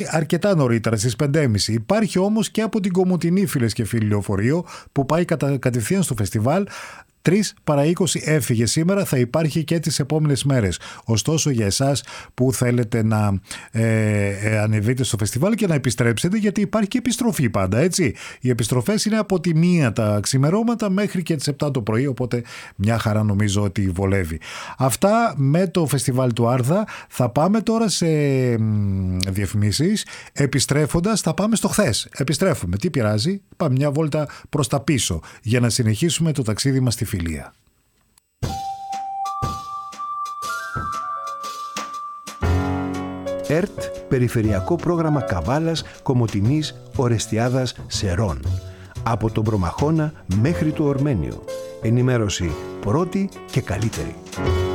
αρκετά νωρίτερα στις 5.30. Υπάρχει όμως και από την Κομοτηνή, φίλες και φίλοι, λεωφορείο που πάει κατευθείαν στο φεστιβάλ. 3 παρά 20 έφυγε σήμερα, θα υπάρχει και τις επόμενες μέρες. Ωστόσο, για εσάς που θέλετε να ανεβείτε στο φεστιβάλ και να επιστρέψετε, γιατί υπάρχει και επιστροφή πάντα, έτσι. Οι επιστροφές είναι από τη 1 τα ξημερώματα μέχρι και τις 7 το πρωί, οπότε μια χαρά νομίζω ότι βολεύει. Αυτά με το φεστιβάλ του Άρδα. Θα πάμε τώρα σε διαφημίσεις. Επιστρέφοντας, θα πάμε στο χθες. Επιστρέφουμε. Τι πειράζει, πάμε μια βόλτα προς τα πίσω για να συνεχίσουμε το ταξίδι μας στη φιλία. ΕΡΤ, Περιφερειακό Πρόγραμμα Καβάλας, Κομοτηνής, Ορεστιάδας, Σερών. Από τον Προμαχώνα μέχρι το Ορμένιο. Ενημέρωση πρώτη και καλύτερη.